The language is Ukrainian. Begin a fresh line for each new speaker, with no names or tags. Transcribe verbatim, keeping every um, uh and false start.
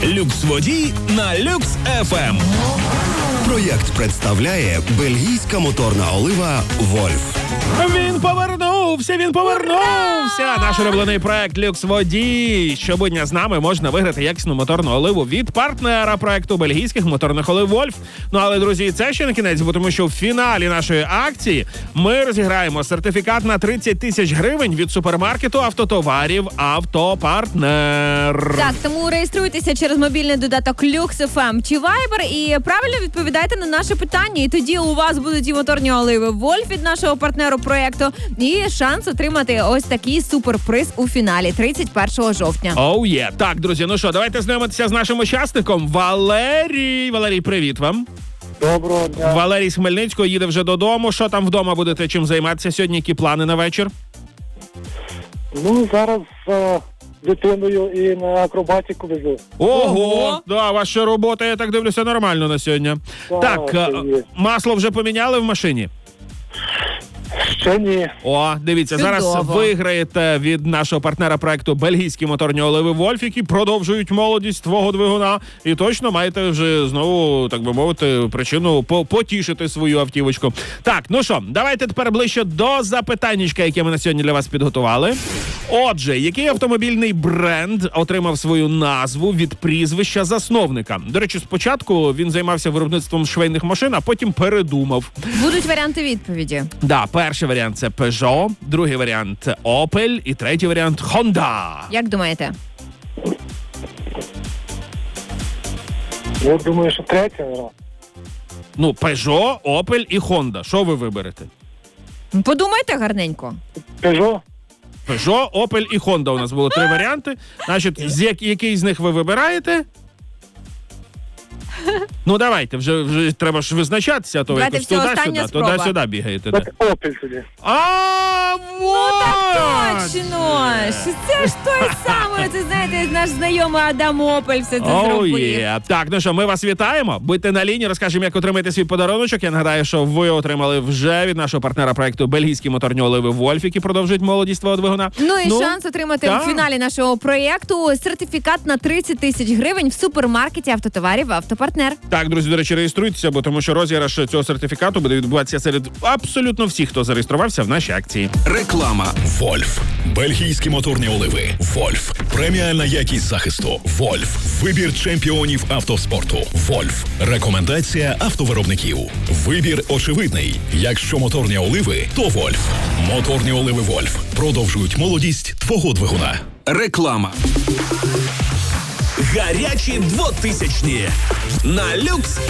Люкс-водій на Люкс еф ем. Проєкт представляє бельгійська моторна олива «Вольф».
Він повернувся, він повернувся! Наш улюблений проект «Люкс-водій». Щодня з нами можна виграти якісну моторну оливу від партнера проекту бельгійських моторних олив «Вольф». Ну, але, друзі, це ще не кінець, бо тому що в фіналі нашої акції ми розіграємо сертифікат на тридцять тисяч гривень від супермаркету автотоварів «Автопартнер».
Так, тому реєструйтеся через мобільний додаток Люкс еф ем чи Viber і правильно відповідайте на наше питання. І тоді у вас будуть і моторні оливи «Вольф» від нашого партнеру проекту, і шанс отримати ось такий суперприз у фіналі тридцять першого жовтня.
Оу є. Так, друзі, ну що, давайте знайомитися з нашим учасником. Валерій. Валерій, привіт вам.
Доброго дня.
Валерій з Хмельницького їде вже додому. Що там вдома будете чим займатися сьогодні? Які плани на вечір?
Ну, зараз з дитиною і на акробатику везу.
Ого!
Ого!
Да, ваша робота, я так дивлюся, нормально на сьогодні.
Так,
Так,
це
е,
є.
масло вже поміняли в машині?
Ще ні.
О, дивіться, зараз
Чудово.
виграєте від нашого партнера проекту бельгійські моторні оливи «Вольф», які продовжують молодість твого двигуна. І точно маєте вже знову, так би мовити, причину по- потішити свою автівочку. Так, ну що, давайте тепер ближче до запитаннячка, яке ми на сьогодні для вас підготували. Отже, який автомобільний бренд отримав свою назву від прізвища засновника? До речі, спочатку він займався виробництвом швейних машин, а потім передумав.
Будуть варіанти відповіді.
Да, перший варіант – це Peugeot, другий варіант – Opel і третій варіант – Honda.
Як думаєте?
Я думаю, що третя, наверно.
Ну, Peugeot, Opel і Honda. Що ви виберете?
Подумайте гарненько.
Peugeot.
Peugeot, Opel і Honda у нас було три варіанти. Значить, з як, який з них ви вибираєте? Ну, давайте, вже, вже треба ж визначатися, а то ви
Давайте
якось
всього
туди-сюди,
остання спроба.
туди-сюди бігаєте. Да.
Так, Opel тоді.
А, вот!
Точно! Що Це ж той самий, це, знаєте, наш знайомий Адам Опель все це
Оу,
зробив.
є. Так, ну що, ми вас вітаємо. Будьте на лінії, розкажемо, як отримаєте свій подаруночок. Я нагадаю, що ви отримали вже від нашого партнера проекту бельгійські моторні оливи «Вольф», які продовжують молодість твого двигуна.
Ну і шанс отримати
так.
у фіналі нашого проєкту сертифікат на тридцять тисяч гривень в супермаркеті автотоварів «Автопартнер».
Так, друзі, до речі, реєструйтеся, бо тому що розіграш цього сертифікату буде відбуватися серед абсолютно всіх, хто зареєструвався в нашій акції.
Реклама. «Вольф». Бельгійські моторні оливи «Вольф». Преміальна якість захисту «Вольф». Вибір чемпіонів автоспорту «Вольф». Рекомендація автовиробників. Вибір очевидний. Якщо моторні оливи, то «Вольф». Моторні оливи «Вольф» продовжують молодість твого двигуна. Реклама. Гарячі двотисячні на Люкс